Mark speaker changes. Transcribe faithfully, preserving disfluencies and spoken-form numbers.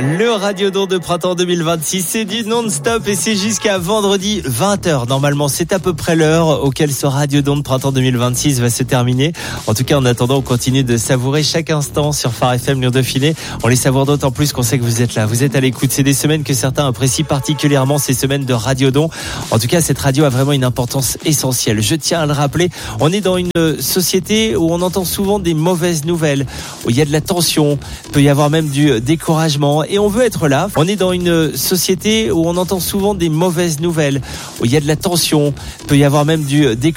Speaker 1: Le Radiodon de printemps deux mille vingt-six, c'est du non-stop et c'est jusqu'à vendredi vingt heures. Normalement, c'est à peu près l'heure auquel ce Radiodon de printemps deux mille vingt-six va se terminer. En tout cas, en attendant, on continue de savourer chaque instant sur Phare F M Lyon Dauphiné. On les savoure d'autant plus qu'on sait que vous êtes là, vous êtes à l'écoute. C'est des semaines que certains apprécient particulièrement, ces semaines de Radiodon. En tout cas, cette radio a vraiment une importance essentielle. Je tiens à le rappeler, on est dans une société où on entend souvent des mauvaises nouvelles, où il y a de la tension, il peut y avoir même du découragement. Et on veut être là. On est dans une société où on entend souvent des mauvaises nouvelles, où il y a de la tension, il peut y avoir même du découragement.